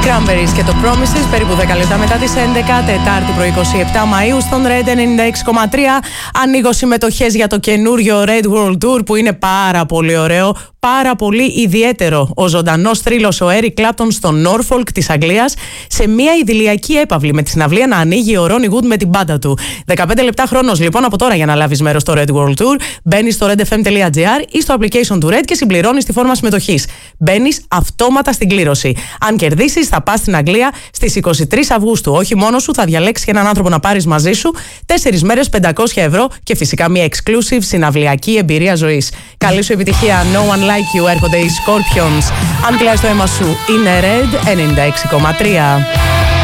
Cranberries και το Promises, περίπου 10 λεπτά μετά τις 11, Τετάρτη προ 27 Μαΐου στον Red 96,3. Ανοίγω συμμετοχές για το καινούριο Red World Tour που είναι πάρα πολύ ωραίο, πάρα πολύ ιδιαίτερο. Ο ζωντανός θρύλος ο Eric Clapton στο Norfolk της Αγγλίας, σε μια idηλιακή έπαυλη με τη συναυλία να ανοίγει ο Ronnie Wood με την μπάντα του. 15 λεπτά χρόνος λοιπόν από τώρα για να λάβεις μέρος στο Red World Tour. Μπαίνεις στο redfm.gr ή στο application του Red και συμπληρώνεις τη φόρμα συμμετοχής. Μπαίνεις αυτόματα στην κλήρωση. Αν κερδίσεις, θα πας στην Αγγλία στις 23 Αυγούστου. Όχι μόνο σου, θα διαλέξεις και έναν άνθρωπο να πάρεις μαζί σου 4 μέρες 500 ευρώ και φυσικά μια exclusive συναυλιακή εμπειρία ζωής. Καλή σου επιτυχία. No one like you. Έρχονται οι Scorpions. Αν κλαις το αίμα σου, είναι Red 96,3.